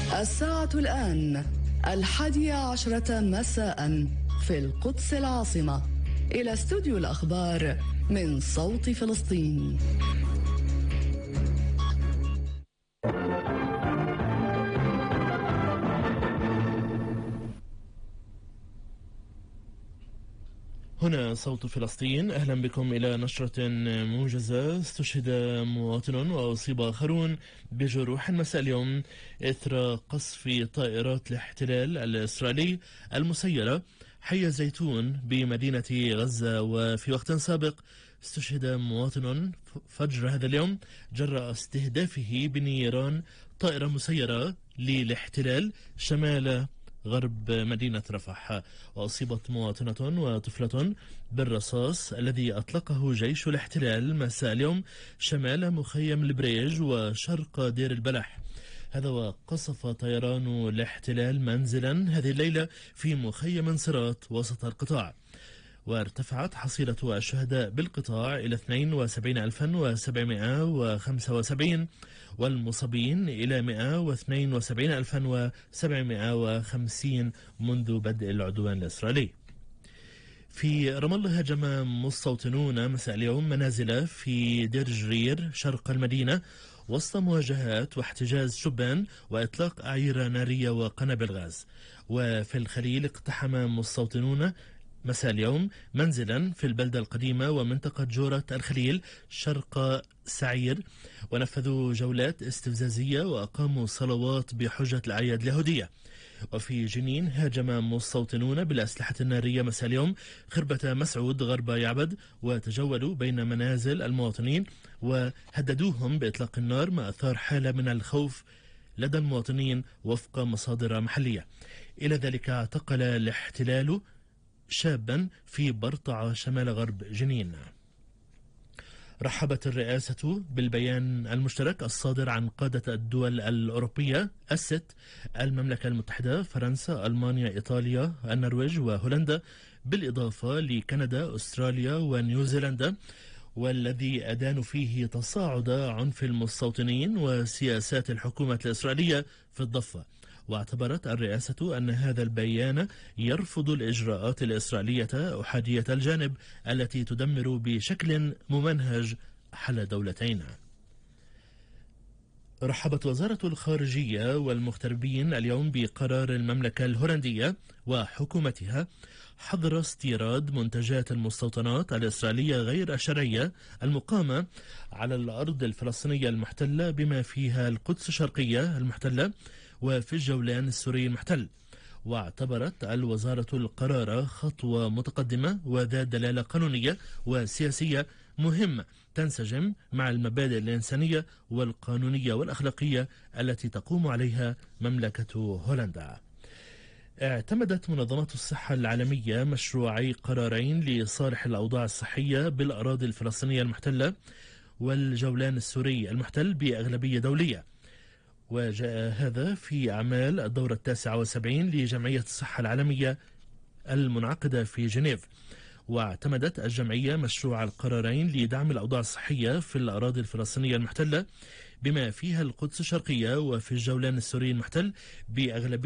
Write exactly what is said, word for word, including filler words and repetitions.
الساعة الآن الحادية عشرة مساء في القدس العاصمة. إلى استوديو الأخبار من صوت فلسطين. هنا صوت فلسطين، أهلا بكم إلى نشرة موجزة. استشهد مواطن وأصيب آخرون بجروح مساء اليوم إثر قصف طائرات الاحتلال الإسرائيلي المسيرة حي زيتون بمدينة غزة. وفي وقت سابق استشهد مواطن فجر هذا اليوم جراء استهدافه بنيران طائرة مسيرة للاحتلال شمال غرب مدينة رفح. وأصيبت مواطنة وطفلة بالرصاص الذي أطلقه جيش الاحتلال مساء اليوم شمال مخيم البريج وشرق دير البلح. هذا وقصف طيران الاحتلال منزلا هذه الليلة في مخيم صراط وسط القطاع، وارتفعت حصيلة الشهداء بالقطاع إلى اثنين وسبعين ألفا وسبعمائة وخمسة وسبعين والمصابين إلى مائة واثنين وسبعين ألفا وسبعمائة وخمسين منذ بدء العدوان الإسرائيلي. في رام الله هاجم مستوطنون مساء اليوم منازل في دير جرير شرق المدينة وسط مواجهات واحتجاز شبان وإطلاق أعيرة نارية وقنابل غاز. وفي الخليل اقتحم مستوطنون مساء اليوم منزلا في البلدة القديمة ومنطقة جورة الخليل شرق سعير، ونفذوا جولات استفزازية وأقاموا صلوات بحجة الأعياد اليهودية. وفي جنين هاجم مستوطنون بالأسلحة النارية مساء اليوم خربة مسعود غرب يعبد، وتجولوا بين منازل المواطنين وهددوهم بإطلاق النار، ما أثار حالة من الخوف لدى المواطنين وفق مصادر محلية. إلى ذلك اعتقل الاحتلال شابا في برطعة شمال غرب جنين. رحبت الرئاسة بالبيان المشترك الصادر عن قادة الدول الأوروبية الست، المملكة المتحدة، فرنسا، ألمانيا، إيطاليا، النرويج وهولندا، بالإضافة لكندا، أستراليا ونيوزيلندا، والذي أدان فيه تصاعد عنف المستوطنين وسياسات الحكومة الإسرائيلية في الضفة. واعتبرت الرئاسة أن هذا البيان يرفض الإجراءات الإسرائيلية أحادية الجانب التي تدمر بشكل ممنهج حل دولتين. رحبت وزارة الخارجية والمغتربين اليوم بقرار المملكة الهولندية وحكومتها حظر استيراد منتجات المستوطنات الإسرائيلية غير الشرعية المقامة على الأرض الفلسطينية المحتلة بما فيها القدس الشرقية المحتلة وفي الجولان السوري المحتل. واعتبرت الوزارة القرار خطوة متقدمة وذات دلالة قانونية وسياسية مهمة تنسجم مع المبادئ الإنسانية والقانونية والأخلاقية التي تقوم عليها مملكة هولندا. اعتمدت منظمة الصحة العالمية مشروعي قرارين لصالح الأوضاع الصحية بالأراضي الفلسطينية المحتلة والجولان السوري المحتل بأغلبية دولية، وجاء هذا في أعمال الدورة التاسعة والسبعين لجمعية الصحة العالمية المنعقدة في جنيف. واعتمدت الجمعية مشروع القرارين لدعم الأوضاع الصحية في الأراضي الفلسطينية المحتلة بما فيها القدس الشرقية وفي الجولان السوري المحتل بأغلبية